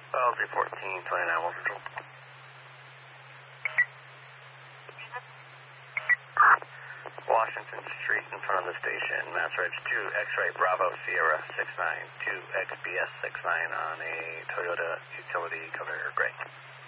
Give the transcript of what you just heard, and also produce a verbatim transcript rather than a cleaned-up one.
L Z fourteen twenty-nine, one control. Washington Street in front of the station, Mass Reg two, X-Ray Bravo Sierra six nine two X B S six nine on a Toyota Utility Color Gray.